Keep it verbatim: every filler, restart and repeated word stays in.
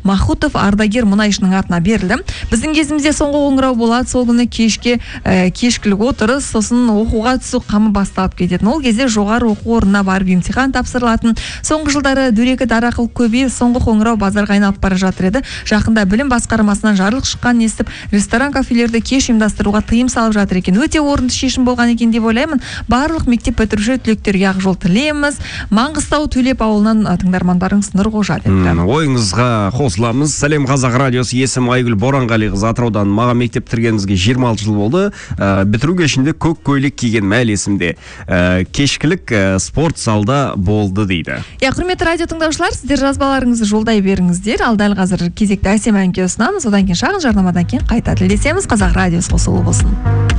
Махутов ардагер мұнайшының атына берілді. Біздің кезімізде соңғы қоңырау болады, сол күні кешке ә, кешкілік отырыс, сосын оқуға түсу қамы басталып кететін. Ол кезде жоғары оқу орнына барып емтихан тапсырылатын. Соңғы жылдары дөрекі дарақыл көбейіп, соңғы қоңырау базарға айналып бара жатыр еді. Жақында білім басқармасынан жарлық шыққанын естіп, ресторан, кафелерді кеш ұйымдастыруға тыйым салып жатыр екен. Өте орынды шешім болған екен деп ойлаймын. Барлық мектеп бітіруші түлектерге ақ жол тілейміз. Маңғыстау Төлеп ауылынан тыңдармандарыңыз Нұрғожа депті. Ойыңызға қосыламыз. Сәлем, Қазақ радиосы. Есім Айгүл Боранғалиқызы Атыраудан. Маған мектеп бітіргенімізге жиырма алты жыл болды. Ә, бітіру кешінде көк көйлек киген мәл есімде. Ә, кешкілік ә, спорт залда болды дейді. Я, құрметті радио тыңдаушылар, сіздер жазбаларыңызды жолдай беріңіздер. Ал дәл қазір кезекті әсем әнге ұсынамыз. Одан кейін шағын жарнамадан кейін қайта тілдесеміз. Қазақ радиосы қосулы болсын.